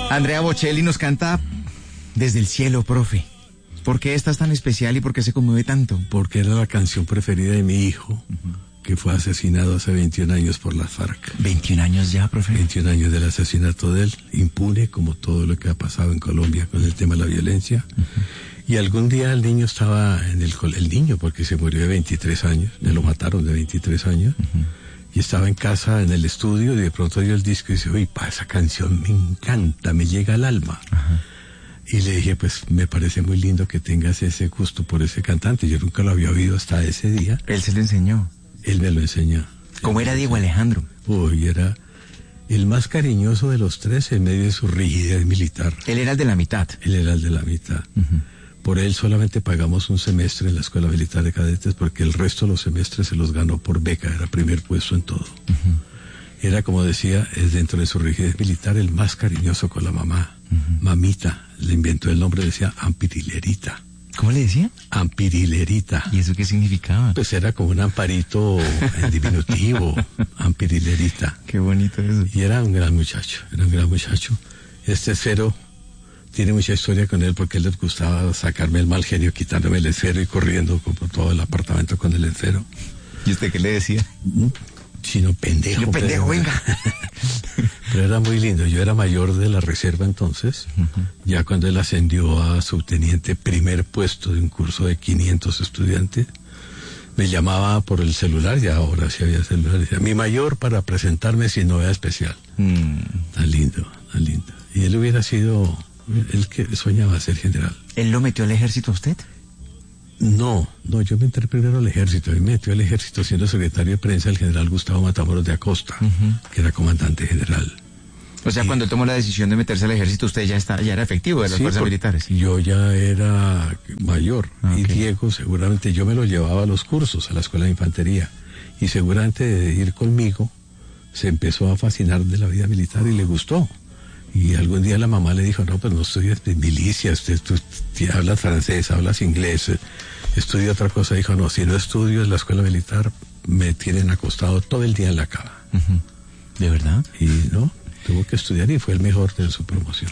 Andrea Bocelli nos canta Desde el cielo, profe. ¿Por qué esta es tan especial y por qué se conmueve tanto? Porque era la canción preferida de mi hijo, que fue asesinado hace 21 años por las FARC. 21 años ya, profe. 21 años del asesinato de él, impune como todo lo que ha pasado en Colombia con el tema de la violencia. Y algún día el niño estaba en el niño, porque se murió de 23 años, me lo mataron de 23 años, y estaba en casa, en el estudio, y de pronto oyó el disco y dice, uy, esa canción me encanta, me llega al alma. Y le dije, pues me parece muy lindo que tengas ese gusto por ese cantante. Yo nunca lo había oído hasta ese día. Él se lo enseñó. Él me lo enseñó. ¿Cómo era Diego Alejandro? Uy, era el más cariñoso de los tres en medio de su rigidez militar. Él era el de la mitad. Él era el de la mitad. Por él solamente pagamos un semestre en la Escuela Militar de Cadetes porque el resto de los semestres se los ganó por beca, era primer puesto en todo. Era, como decía, es dentro de su rigidez militar el más cariñoso con la mamá. Mamita, le inventó el nombre, decía Ampirilerita. ¿Cómo le decía? Ampirilerita. ¿Y eso qué significaba? Pues era como un amparito en diminutivo, Ampirilerita. Qué bonito eso. Y era un gran muchacho, Este Cero tiene mucha historia con él porque él les gustaba sacarme el mal genio, quitándome el esfero y corriendo por todo el apartamento con el esfero. ¿Y usted qué le decía? Chino pendejo. Chino pendejo, pero, venga. Pero era muy lindo. Yo era mayor de la reserva entonces. Ya cuando él ascendió a subteniente, primer puesto de un curso de 500 estudiantes, me llamaba por el celular, ya ahora sí había celular, decía, mi mayor para presentarme sin novedad especial. Tan lindo, tan lindo. Y él hubiera sido el que soñaba ser general. ¿Él lo metió al ejército a usted? No, yo me entré primero al ejército. A mí me metió al ejército siendo secretario de prensa el general Gustavo Matamoros de Acosta, que era comandante general. O sea, cuando tomó la decisión de meterse al ejército, usted ya era efectivo de las fuerzas militares. Yo ya era mayor. Y Diego, seguramente yo me lo llevaba a los cursos, a la escuela de infantería. Y seguramente de ir conmigo, se empezó a fascinar de la vida militar y le gustó. Y algún día la mamá le dijo, no, pues no estudias milicias, tú hablas francés, hablas inglés, estudia otra cosa. Dijo, no, si no estudio en la escuela militar, me tienen acostado todo el día en la cama. ¿De verdad? Y no, tuvo que estudiar y fue el mejor de su promoción.